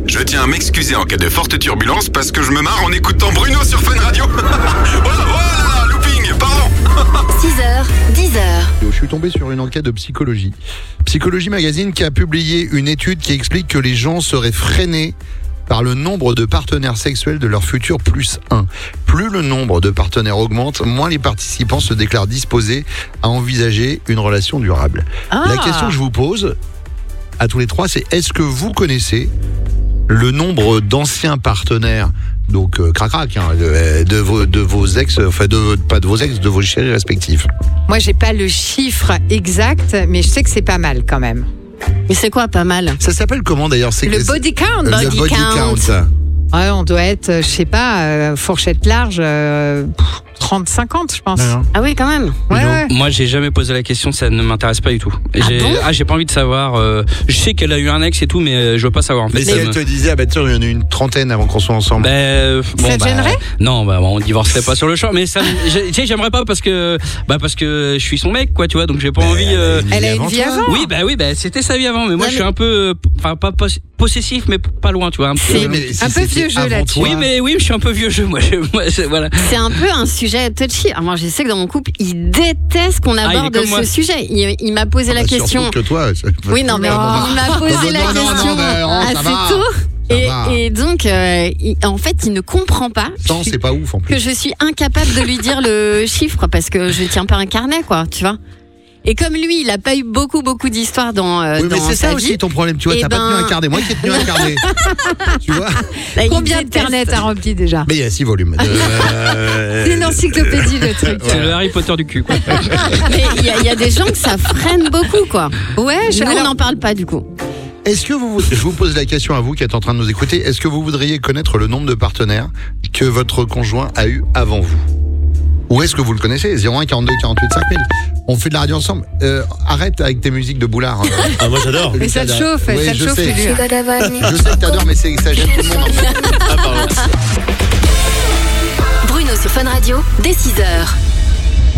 Je tiens à m'excuser en cas de forte turbulence parce que je me marre en écoutant Bruno sur Fun Radio. Voilà, looping, pardon. 6h, 10h. Je suis tombé sur une enquête de psychologie. Psychologie Magazine qui a publié une étude qui explique que les gens seraient freinés par le nombre de partenaires sexuels de leur futur plus 1. Plus le nombre de partenaires augmente, moins les participants se déclarent disposés à envisager une relation durable. La question que je vous pose à tous les trois, c'est est-ce que vous connaissez le nombre d'anciens partenaires, donc crac-crac, hein, de vos ex, enfin pas de vos ex, de vos chéris respectifs? Moi, j'ai pas le chiffre exact, mais je sais que c'est pas mal quand même. Mais c'est quoi pas mal? Ça s'appelle comment d'ailleurs? C'est Le body count. Le body count. Ouais, on doit être, je sais pas, fourchette large, 30-50, je pense. Non. Ah oui, quand même. Ouais. Moi, j'ai jamais posé la question, ça ne m'intéresse pas du tout. J'ai pas envie de savoir. Je sais qu'elle a eu un ex et tout, mais je veux pas savoir. En fait, mais si elle te disait, ah bah tiens, il y en a une trentaine avant qu'on soit ensemble. Ça te gênerait? Non, on divorcerait pas sur le champ, mais ça, j'aimerais pas parce que je suis son mec, quoi, tu vois, donc j'ai pas envie. Elle a une vie avant. Oui, c'était sa vie avant, mais moi, je suis un peu, pas possessif, mais pas loin, tu vois. Un peu vieux jeu là-dessus. Oui, je suis un peu vieux jeu, moi voilà. C'est un peu un sujet touchy. Alors moi, je sais que dans mon couple, il déteste qu'on aborde ce sujet. Il m'a posé la question. Surtout que toi. Oui, non, mais il m'a posé la question assez tôt. Et donc, en fait, il ne comprend pas. C'est pas ouf en plus. Que je suis incapable de lui dire le chiffre parce que je tiens pas un carnet, quoi, tu vois. Et comme lui, il a pas eu beaucoup d'histoires dans oui, mais c'est ça vie. aussi ton problème, tu vois, t'as pas tenu un carnet. Moi qui ai tenu un carnet. Tu vois. Combien de carnets t'as rempli déjà? Mais il y a 6 volumes. C'est une encyclopédie le truc. C'est le Harry Potter du cul, quoi. Mais il y a des gens que ça freine beaucoup, quoi. Ouais, on n'en parle pas du coup. Est-ce que je vous pose la question à vous qui êtes en train de nous écouter, est-ce que vous voudriez connaître le nombre de partenaires que votre conjoint a eu avant vous? Ou est-ce que vous le connaissez? 01 42 48 5000. On fait de la radio ensemble. Arrête avec tes musiques de boulard. Ah, moi j'adore. Mais ça te chauffe, oui, ça te chauffe. Je sais que t'adores, mais ça gêne tout le monde. Bruno sur Fun Radio, dès 6h.